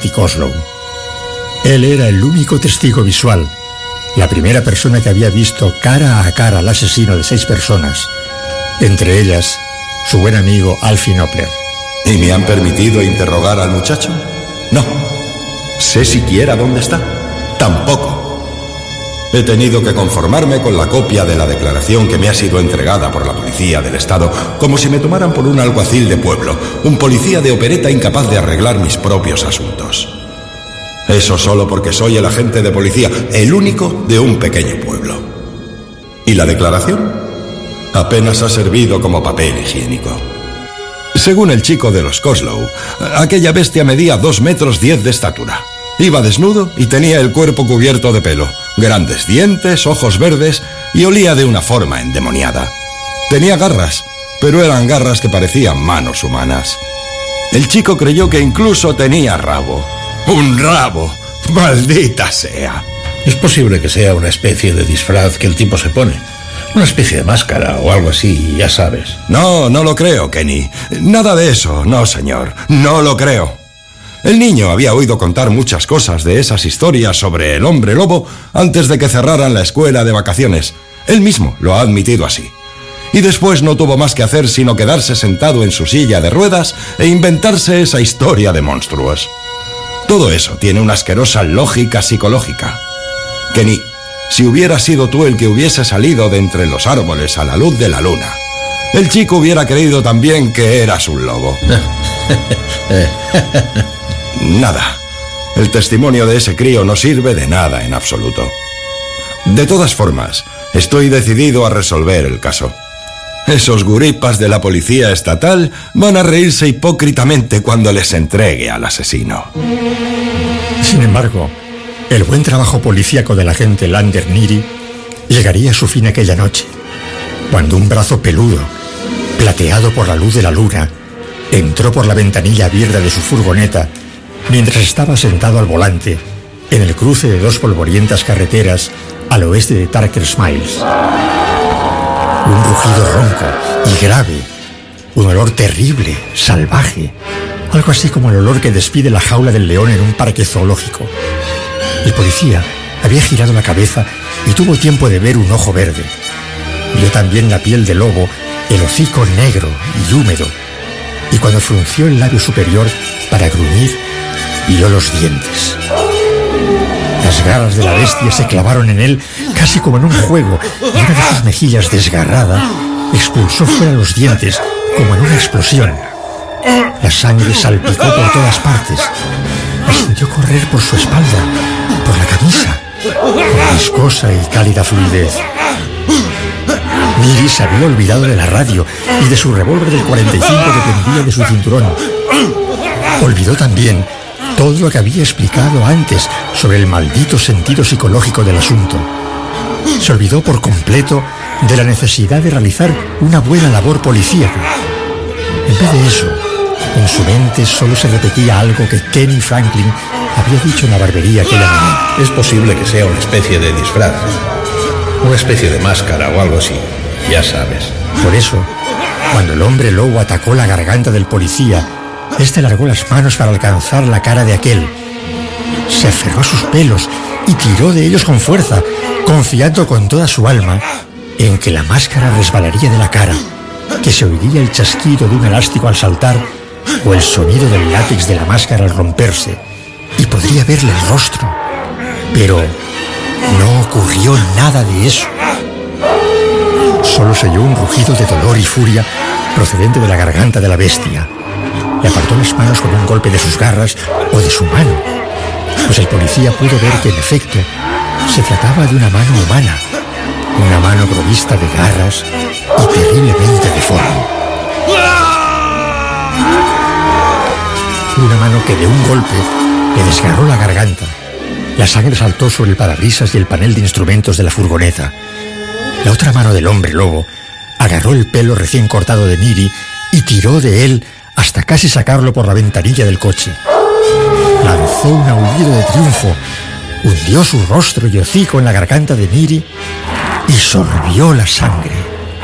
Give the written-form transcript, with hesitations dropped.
Timothy Coslow. Él era el único testigo visual, la primera persona que había visto cara a cara al asesino de 6 personas, entre ellas su buen amigo Alfie Knopfler. ¿Y me han permitido interrogar al muchacho? No. ¿Sé siquiera dónde está? Tampoco. He tenido que conformarme con la copia de la declaración que me ha sido entregada por la policía del estado, como si me tomaran por un alguacil de pueblo, un policía de opereta incapaz de arreglar mis propios asuntos. Eso solo porque soy el agente de policía, el único de un pequeño pueblo. ¿Y la declaración? Apenas ha servido como papel higiénico. Según el chico de los Coslow, aquella bestia medía 2,10 metros de estatura. Iba desnudo y tenía el cuerpo cubierto de pelo, grandes dientes, ojos verdes y olía de una forma endemoniada. Tenía garras, pero eran garras que parecían manos humanas. El chico creyó que incluso tenía rabo. ¡Un rabo! ¡Maldita sea! Es posible que sea una especie de disfraz que el tipo se pone. Una especie de máscara o algo así, ya sabes. No, no lo creo, Kenny. Nada de eso, no, señor. No lo creo. El niño había oído contar muchas cosas de esas historias sobre el hombre lobo antes de que cerraran la escuela de vacaciones. Él mismo lo ha admitido así. Y después no tuvo más que hacer sino quedarse sentado en su silla de ruedas e inventarse esa historia de monstruos. Todo eso tiene una asquerosa lógica psicológica. Kenny, si hubiera sido tú el que hubiese salido de entre los árboles a la luz de la luna, el chico hubiera creído también que eras un lobo. Nada. El testimonio de ese crío no sirve de nada en absoluto. De todas formas, estoy decidido a resolver el caso. Esos guripas de la policía estatal van a reírse hipócritamente cuando les entregue al asesino. Sin embargo, el buen trabajo policíaco del agente Lander Neary llegaría a su fin aquella noche, cuando un brazo peludo, plateado por la luz de la luna, entró por la ventanilla abierta de su furgoneta mientras estaba sentado al volante en el cruce de 2 polvorientas carreteras al oeste de Tarker's Mills. Un rugido ronco y grave, un olor terrible, salvaje, algo así como el olor que despide la jaula del león en un parque zoológico. El policía había girado la cabeza y tuvo tiempo de ver un ojo verde. Vio también la piel del lobo, el hocico negro y húmedo, y cuando frunció el labio superior para gruñir, vio los dientes. Las garras de la bestia se clavaron en él casi como en un juego, y una de sus mejillas desgarrada expulsó fuera los dientes como en una explosión. La sangre salpicó por todas partes. La sintió correr por su espalda, por la camisa, con viscosa y cálida fluidez. Neary se había olvidado de la radio y de su revólver del 45 que pendía de su cinturón. Olvidó también todo lo que había explicado antes sobre el maldito sentido psicológico del asunto. Se olvidó por completo de la necesidad de realizar una buena labor policíaca. En vez de eso, en su mente solo se repetía algo que Kenny Franklin había dicho en la barbería aquella mañana. Es posible que sea una especie de disfraz, una especie de máscara o algo así, ya sabes. Por eso, cuando el hombre lobo atacó la garganta del policía, este alargó las manos para alcanzar la cara de aquel. Se aferró a sus pelos y tiró de ellos con fuerza, confiando con toda su alma en que la máscara resbalaría de la cara, que se oiría el chasquido de un elástico al saltar o el sonido del látex de la máscara al romperse, y podría verle el rostro. Pero no ocurrió nada de eso. Solo se oyó un rugido de dolor y furia procedente de la garganta de la bestia. Le apartó las manos con un golpe de sus garras o de su mano, pues el policía pudo ver que en efecto se trataba de una mano humana, una mano provista de garras y terriblemente deforme. Una mano que de un golpe le desgarró la garganta. La sangre saltó sobre el parabrisas y el panel de instrumentos de la furgoneta. La otra mano del hombre lobo agarró el pelo recién cortado de Neary y tiró de él hasta casi sacarlo por la ventanilla del coche. Lanzó un aullido de triunfo, hundió su rostro y hocico en la garganta de Neary y sorbió la sangre.